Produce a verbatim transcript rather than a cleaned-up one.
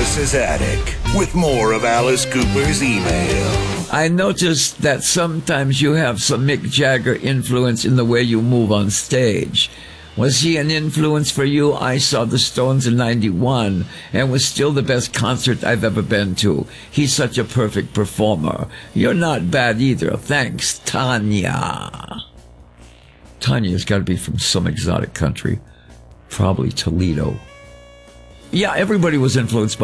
Alice's Attic with more of Alice Cooper's email. I noticed that sometimes you have some Mick Jagger influence in the way you move on stage. Was he an influence for you? I saw the Stones in ninety-one and was still the best concert I've ever been to. He's such a perfect performer. You're not bad either. Thanks, Tanya. Tanya's got to be from some exotic country. Probably Toledo. Yeah, everybody was influenced by